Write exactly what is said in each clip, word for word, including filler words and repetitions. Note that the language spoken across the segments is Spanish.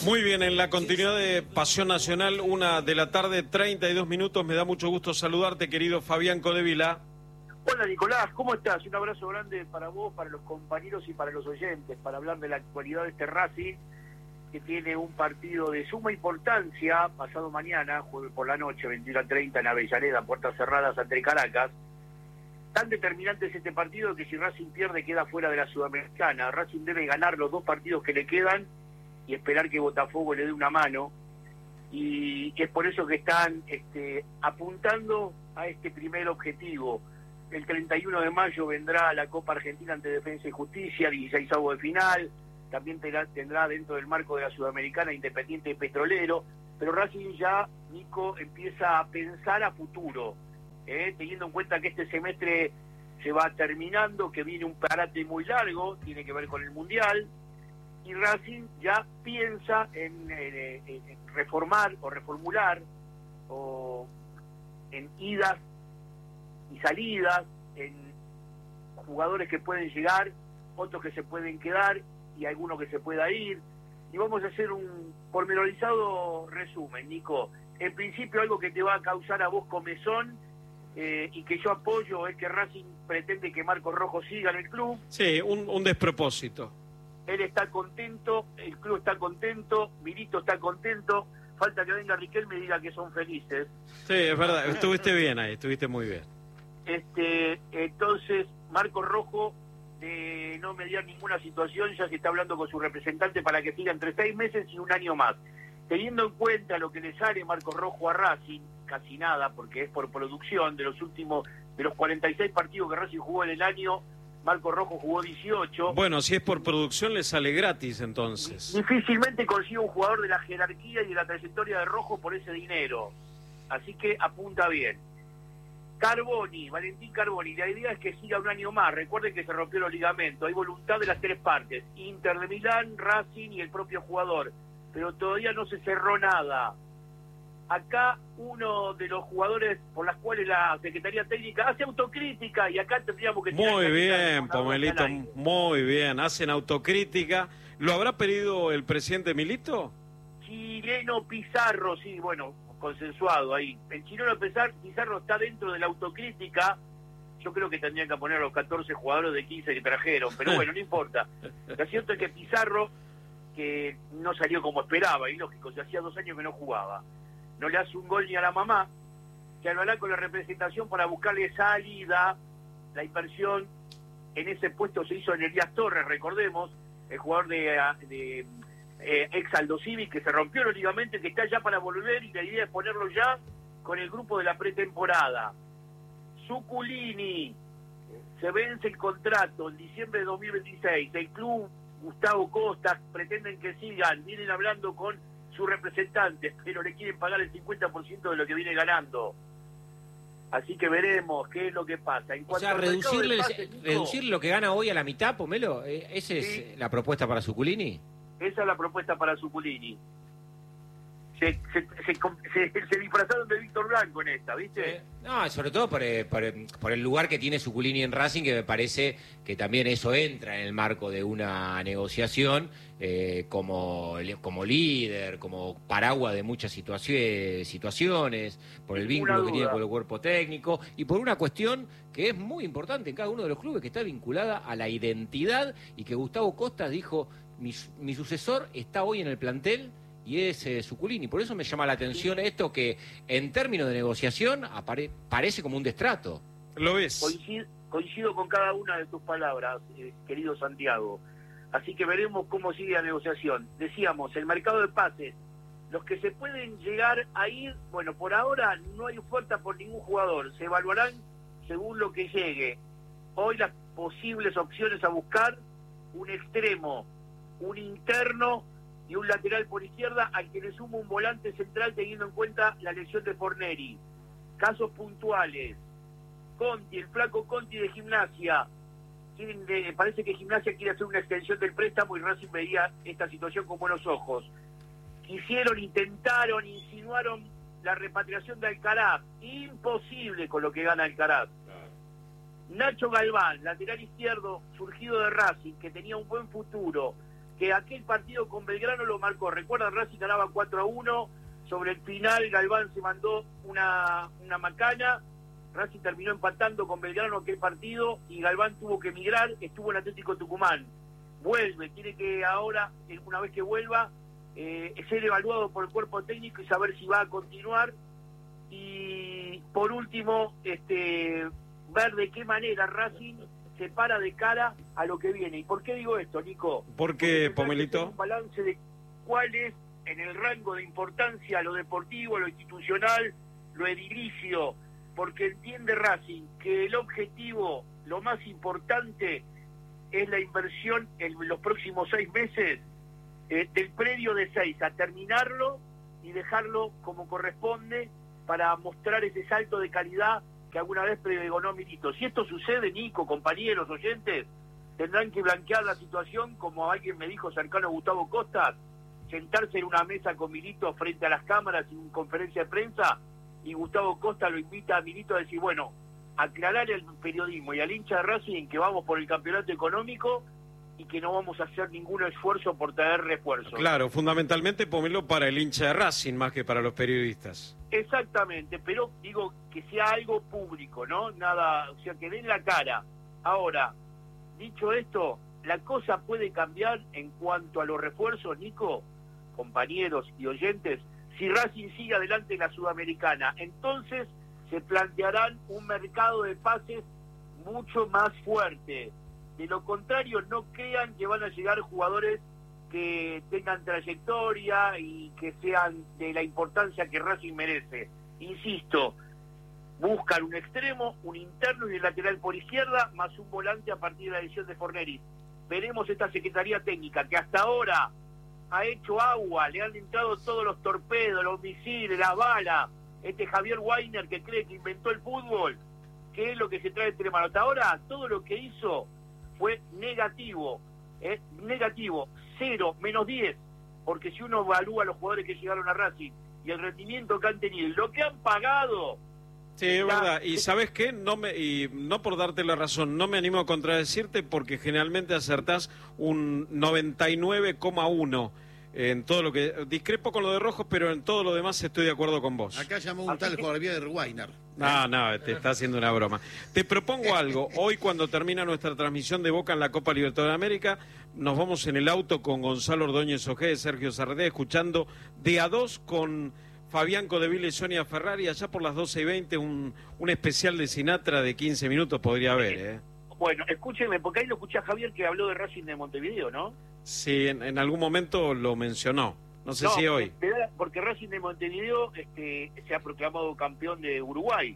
Muy bien, en la continuidad de Pasión Nacional, una de la tarde, treinta y dos minutos. Me da mucho gusto saludarte, querido Fabián Codevila. Hola Nicolás, ¿cómo estás? Un abrazo grande para vos, para los compañeros y para los oyentes, para hablar de la actualidad de este Racing, que tiene un partido de suma importancia, pasado mañana, jueves por la noche, veintiuno a treinta en Avellaneda, puertas cerradas ante Caracas. Tan determinante es este partido que si Racing pierde queda fuera de la Sudamericana. Racing debe ganar los dos partidos que le quedan y esperar que Botafogo le dé una mano, y es por eso que están este, apuntando a este primer objetivo. El treinta y uno de mayo vendrá la Copa Argentina ante Defensa y Justicia, dieciseisavo de final, también tendrá, tendrá dentro del marco de la Sudamericana Independiente y Petrolero, pero Racing ya, Nico, empieza a pensar a futuro, ¿eh? teniendo en cuenta que este semestre se va terminando, que viene un parate muy largo, tiene que ver con el Mundial, y Racing ya piensa en, en, en reformar o reformular, o en idas y salidas, en jugadores que pueden llegar, otros que se pueden quedar y algunos que se pueda ir. Y vamos a hacer un pormenorizado resumen, Nico. En principio, algo que te va a causar a vos comezón eh, y que yo apoyo es que Racing pretende que Marcos Rojo siga en el club. Sí, un, un despropósito. Él está contento, el club está contento, Milito está contento, falta que venga Riquelme y diga que son felices. Sí, es verdad, estuviste bien ahí, estuviste muy bien. Este, entonces, Marcos Rojo, de no mediar ninguna situación, ya se está hablando con su representante para que siga entre seis meses y un año más. Teniendo en cuenta lo que le sale Marcos Rojo a Racing, casi nada, porque es por producción, de los últimos, de los cuarenta y seis partidos que Racing jugó en el año, Marcos Rojo jugó dieciocho. Bueno, si es por producción le sale gratis entonces. Difícilmente consigue un jugador de la jerarquía y de la trayectoria de Rojo por ese dinero. Así que apunta bien. Carboni, Valentín Carboni, la idea es que siga un año más. Recuerden que se rompió los ligamentos. Hay voluntad de las tres partes: Inter de Milán, Racing y el propio jugador. Pero todavía no se cerró nada. Acá uno de los jugadores por las cuales la Secretaría Técnica hace autocrítica, y acá tendríamos que... Muy bien, Pomelito, muy bien. Hacen autocrítica. ¿Lo habrá pedido el presidente Milito? Chileno Pizarro, sí, bueno, consensuado ahí. El chileno Pizarro está dentro de la autocrítica. Yo creo que tendrían que poner a los catorce jugadores de quince que trajeron, pero bueno, no importa. Lo cierto es que Pizarro, que no salió como esperaba, y lógico, se hacía dos años que no jugaba, no le hace un gol ni a la mamá, que hablará con la representación para buscarle salida. La inversión en ese puesto se hizo en Elías Torres, recordemos, el jugador de, de eh, ex Aldo Civi, que se rompió los ligamentos, que está ya para volver, y la idea es ponerlo ya con el grupo de la pretemporada. Zuculini, se vence el contrato en diciembre de dos mil veintiséis, el club, Gustavo Costa, pretenden que sigan, vienen hablando con sus representantes, pero le quieren pagar el cincuenta por ciento de lo que viene ganando. Así que veremos qué es lo que pasa. En o sea, reducirle, pases, Nico, reducir lo que gana hoy a la mitad, Pomelo, ¿esa es sí. la propuesta para Zuculini? Esa es la propuesta para Zuculini. Se, se, se, se, se disfrazaron de Víctor Blanco en esta, ¿viste? Eh, no, sobre todo por, por, por el lugar que tiene Zuculini en Racing, que me parece que también eso entra en el marco de una negociación eh, como, como líder, como paraguas de muchas situaciones, situaciones, por el vínculo que tiene con el cuerpo técnico y por una cuestión que es muy importante en cada uno de los clubes, que está vinculada a la identidad, y que Gustavo Costa dijo, mi, mi sucesor está hoy en el plantel y es eh, Zuculini. Por eso me llama la atención esto, que en términos de negociación apare parece como un destrato. ¿Lo ves? Coincido, coincido con cada una de tus palabras, eh, querido Santiago. Así que veremos cómo sigue la negociación. Decíamos, el mercado de pases, los que se pueden llegar a ir, bueno, por ahora no hay oferta por ningún jugador. Se evaluarán según lo que llegue. Hoy las posibles opciones a buscar: un extremo, un interno y un lateral por izquierda, al que le suma un volante central teniendo en cuenta la lesión de Forneri. Casos puntuales: Conti, el flaco Conti de Gimnasia. Quieren, eh, parece que Gimnasia quiere hacer una extensión del préstamo y Racing veía esta situación con buenos ojos. Quisieron, intentaron, insinuaron la repatriación de Alcaraz. Imposible con lo que gana Alcaraz. Nacho Galván, lateral izquierdo surgido de Racing, que tenía un buen futuro, que aquel partido con Belgrano lo marcó. Recuerdan, Racing ganaba cuatro a uno, sobre el final Galván se mandó una, una macana, Racing terminó empatando con Belgrano aquel partido y Galván tuvo que emigrar, estuvo en Atlético Tucumán. Vuelve, tiene que ahora, una vez que vuelva, eh, ser evaluado por el cuerpo técnico y saber si va a continuar. Y por último, este, ver de qué manera Racing se para de cara a lo que viene. ¿Y por qué digo esto, Nico? ¿Por qué, Pomelito? Un balance de cuál es en el rango de importancia lo deportivo, lo institucional, lo edilicio, porque entiende Racing que el objetivo, lo más importante, es la inversión en los próximos seis meses eh, del predio de seis, a terminarlo y dejarlo como corresponde para mostrar ese salto de calidad que alguna vez pregonó Milito. Si esto sucede, Nico, compañeros, oyentes, tendrán que blanquear la situación, como alguien me dijo cercano a Gustavo Costa, sentarse en una mesa con Milito frente a las cámaras en una conferencia de prensa, y Gustavo Costa lo invita a Milito a decir, bueno, aclarar al periodismo y al hincha de Racing que vamos por el campeonato económico y que no vamos a hacer ningún esfuerzo por traer refuerzos. Claro, fundamentalmente Pomelo para el hincha de Racing más que para los periodistas. Exactamente, pero digo que sea algo público, ¿no? Nada, o sea, que den la cara. Ahora, dicho esto, la cosa puede cambiar en cuanto a los refuerzos, Nico, compañeros y oyentes, si Racing sigue adelante en la Sudamericana. Entonces se plantearán un mercado de pases mucho más fuerte. De lo contrario, no crean que van a llegar jugadores que tengan trayectoria y que sean de la importancia que Racing merece. Insisto, buscan un extremo, un interno y un lateral por izquierda, más un volante a partir de la decisión de Forneri. Veremos esta Secretaría Técnica, que hasta ahora ha hecho agua, le han entrado todos los torpedos, los misiles, las balas. Este Javier Weiner, que cree que inventó el fútbol, que es lo que se trae entre manos. Hasta ahora, todo lo que hizo fue negativo, ¿eh? negativo, cero, menos diez, porque si uno evalúa a los jugadores que llegaron a Racing y el rendimiento que han tenido y lo que han pagado. Sí, es verdad. Y ¿sabes qué? No me, y no por darte la razón, no me animo a contradecirte porque generalmente acertás un noventa y nueve coma uno en todo lo que... Discrepo con lo de Rojos, pero en todo lo demás estoy de acuerdo con vos. Acá llamó un tal Javier Weiner. No, no, te está haciendo una broma. Te propongo algo. Hoy, cuando termina nuestra transmisión de Boca en la Copa Libertadores de América, nos vamos en el auto con Gonzalo Ordóñez Ojeda, Sergio Sarredé, escuchando de a dos con Fabián Codevila y Sonia Ferrari, allá por las doce y veinte, un, un especial de Sinatra de quince minutos podría haber, ¿eh? Bueno, escúcheme, porque ahí lo escuché a Javier que habló de Racing de Montevideo, ¿no? Sí, en, en algún momento lo mencionó. No sé no, si hoy. Porque Racing de Montevideo este, se ha proclamado campeón de Uruguay.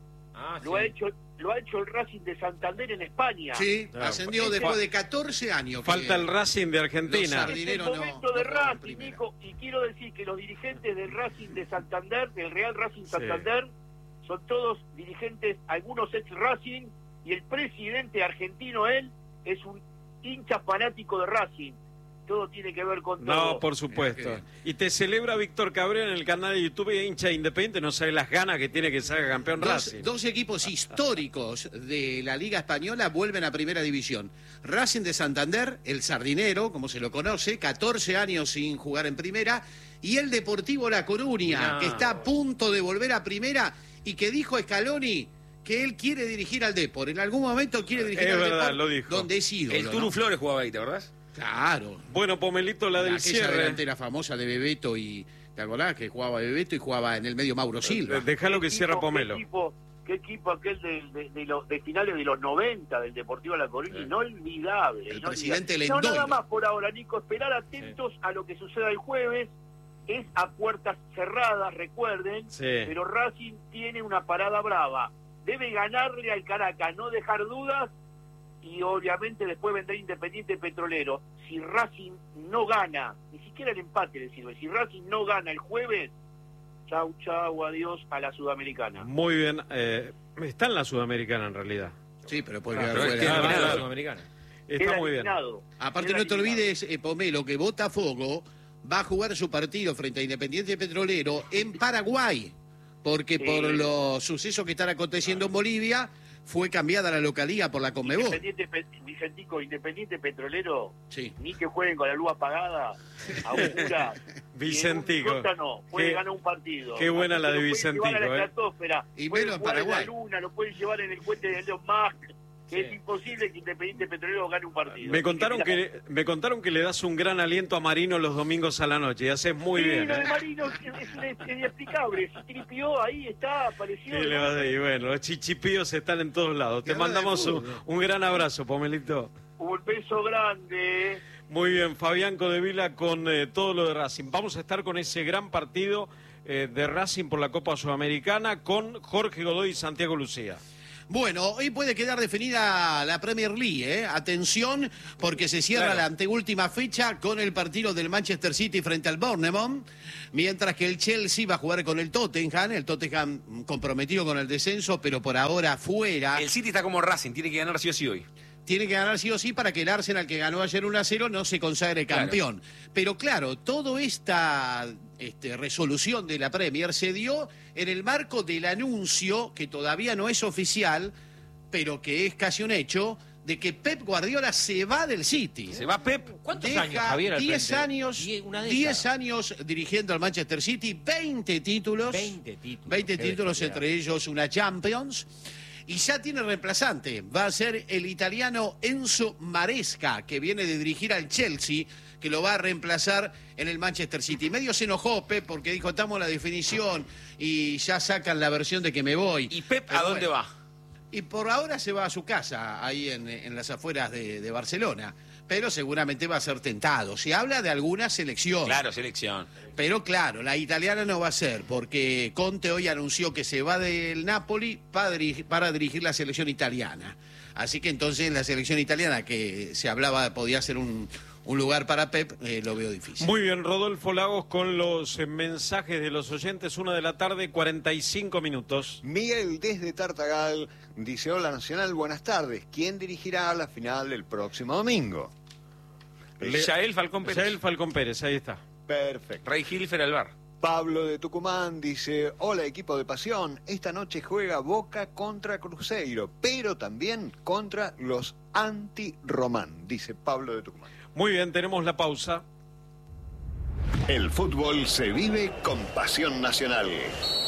Ah, lo, sí. ha hecho, lo ha hecho el Racing de Santander en España. Sí, claro, ascendió este, después de catorce años. Falta el Racing de Argentina. Es el momento no, de no Racing, Nico, y quiero decir que los dirigentes del Racing de Santander, del Real Racing Santander, sí. son todos dirigentes, algunos ex-Racing, y el presidente argentino, él, es un hincha fanático de Racing. Todo tiene que ver con todo. No, por supuesto. Y te celebra Víctor Cabrera en el canal de YouTube, hincha independiente, no sabe las ganas que tiene que ser campeón dos, Racing. Dos equipos históricos de la Liga Española vuelven a Primera División. Racing de Santander, el Sardinero, como se lo conoce, catorce años sin jugar en Primera, y el Deportivo La Coruña, no. que está a punto de volver a Primera y que dijo Scaloni que él quiere dirigir al Depor. En algún momento quiere dirigir es al verdad, Depor, lo dijo. donde es ídolo. El Turu ¿no? Flores jugaba ahí, ¿te acordás? Claro. Bueno, Pomelito, la del Aquella cierre. delantera famosa de Bebeto y... ¿Te acordás? Que jugaba Bebeto y jugaba en el medio Mauro Silva. Déjalo que cierra Pomelo. ¿Qué equipo, qué equipo aquel de, de, de, los, de finales de los noventa del Deportivo La Coruña? Sí. Inolvidable. El presidente Lendoiro. Lendoiro. No, nada más por ahora, Nico. Esperar atentos sí. a lo que suceda el jueves. Es a puertas cerradas, recuerden. Sí. Pero Racing tiene una parada brava. Debe ganarle al Caracas, no dejar dudas. Y obviamente después vendrá Independiente Petrolero. Si Racing no gana, ni siquiera el empate le sirve, si Racing no gana el jueves, chau, chau, adiós a la Sudamericana. Muy bien, eh, está en la Sudamericana en realidad. Sí, pero puede ah, quedar fuera. Claro, claro, la Sudamericana. Está Queda muy eliminado. bien. Aparte Queda no te eliminado. olvides, eh, Pomelo, que Botafogo va a jugar su partido frente a Independiente Petrolero en Paraguay, porque sí. por los sucesos que están aconteciendo en Bolivia, fue cambiada la localía por la Conmebol. Independiente, Vicentico, Independiente Petrolero, sí. Ni que jueguen con la luz apagada, augura. Vicentico. No, puede qué, ganar un partido. Qué buena la de Vicentico. A la eh. estratosfera, y menos en Paraguay. En la luna, lo pueden llevar en el puente de Elon Musk. Sí. Es imposible que Independiente Petrolero gane un partido. Me contaron que me contaron que le das un gran aliento a Marino los domingos a la noche y haces muy sí, bien. Lo ¿eh? de Marino es, es inexplicable. Se tripió, ahí está, apareció. ¿Qué le vas a decir? Bueno, los chichipíos están en todos lados. Te mandamos un, un gran abrazo, Pomelito. Un beso grande. Muy bien, Fabián Codevila con eh, todo lo de Racing. Vamos a estar con ese gran partido eh, de Racing por la Copa Sudamericana con Jorge Godoy y Santiago Lucía. Bueno, hoy puede quedar definida la Premier League, ¿eh? Atención, porque se cierra claro. la anteúltima fecha con el partido del Manchester City frente al Bournemouth, mientras que el Chelsea va a jugar con el Tottenham, el Tottenham comprometido con el descenso, pero por ahora fuera. El City está como Racing, tiene que ganar sí o sí hoy. Tiene que ganar sí o sí para que el Arsenal, que ganó ayer uno a cero, no se consagre campeón. Claro. Pero claro, toda esta este, resolución de la Premier se dio en el marco del anuncio, que todavía no es oficial, pero que es casi un hecho, de que Pep Guardiola se va del City. ¿Se va Pep? ¿Cuántos Deja años, Javier? diez años, diez años dirigiendo al Manchester City, veinte títulos. veinte títulos. veinte títulos, entre ellos una Champions. Y ya tiene reemplazante, va a ser el italiano Enzo Maresca, que viene de dirigir al Chelsea, que lo va a reemplazar en el Manchester City. Medio se enojó Pep porque dijo, estamos en la definición y ya sacan la versión de que me voy. ¿Y Pep Pero a dónde bueno, va? Y por ahora se va a su casa, ahí en, en las afueras de, de Barcelona. Pero seguramente va a ser tentado. Se habla de alguna selección. Claro, selección. Pero claro, la italiana no va a ser, porque Conte hoy anunció que se va del Napoli para dirigir, para dirigir la selección italiana. Así que entonces la selección italiana, que se hablaba podía ser un, un lugar para Pep, eh, lo veo difícil. Muy bien, Rodolfo Lagos con los eh, mensajes de los oyentes, una de la tarde, cuarenta y cinco minutos. Miguel desde Tartagal dice, hola Nacional, buenas tardes. ¿Quién dirigirá la final el próximo domingo? Le... Yael Falcón Pérez. Yael Falcón Pérez, ahí está. Perfecto. Rey Hilfer Alvar. Pablo de Tucumán dice, hola equipo de Pasión, esta noche juega Boca contra Cruzeiro, pero también contra los anti-Román, dice Pablo de Tucumán. Muy bien, tenemos la pausa. El fútbol se vive con Pasión Nacional.